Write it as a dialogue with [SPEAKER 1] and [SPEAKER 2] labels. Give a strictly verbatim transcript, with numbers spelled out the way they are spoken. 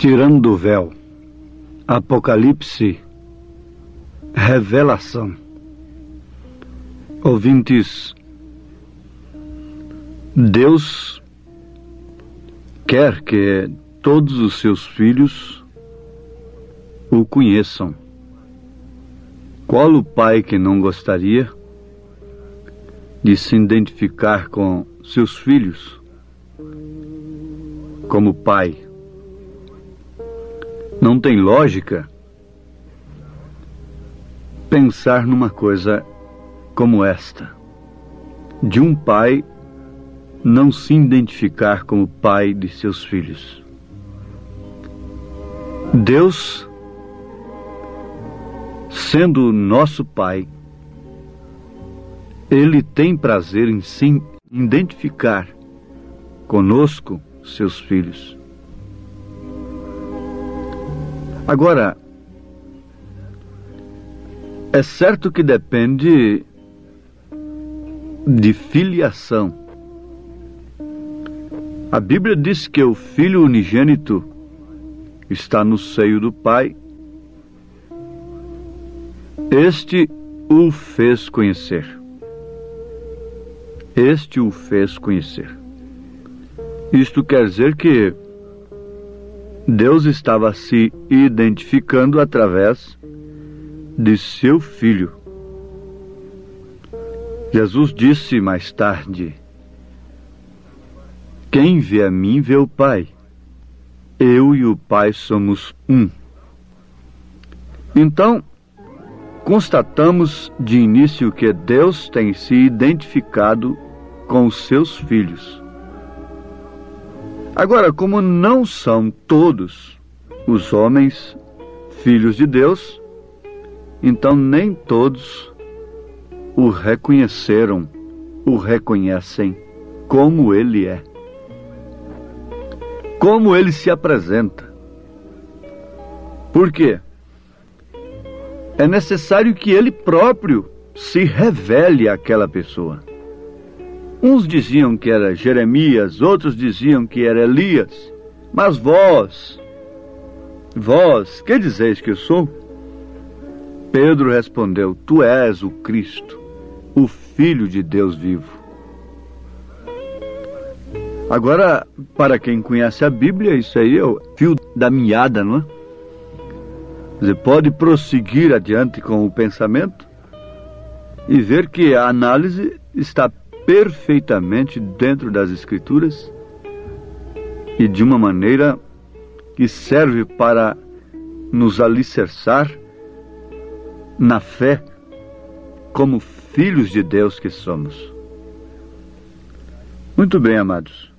[SPEAKER 1] Tirando o véu, Apocalipse, revelação. Ouvintes, Deus quer que todos os seus filhos o conheçam. Qual o pai que não gostaria de se identificar com seus filhos como pai? Não tem lógica pensar numa coisa como esta, de um pai não se identificar como pai de seus filhos. Deus, sendo nosso pai, Ele tem prazer em se identificar conosco, seus filhos. Agora, é certo que depende de filiação. A Bíblia diz que o Filho unigênito está no seio do Pai. Este o fez conhecer. Este o fez conhecer. Isto quer dizer que Deus estava se identificando através de seu Filho. Jesus disse mais tarde: quem vê a mim vê o Pai. Eu e o Pai somos um. Então, constatamos de início que Deus tem se identificado com os seus filhos. Agora, como não são todos os homens filhos de Deus, então nem todos o reconheceram, o reconhecem como ele é, como ele se apresenta. Por quê? É necessário que ele próprio se revele àquela pessoa. Uns diziam que era Jeremias, outros diziam que era Elias. Mas vós, vós, que dizeis que eu sou? Pedro respondeu: tu és o Cristo, o Filho de Deus vivo. Agora, para quem conhece a Bíblia, isso aí é o fio da meada, não é? Você pode prosseguir adiante com o pensamento e ver que a análise está perfeitamente dentro das Escrituras e de uma maneira que serve para nos alicerçar na fé como filhos de Deus que somos. Muito bem, amados.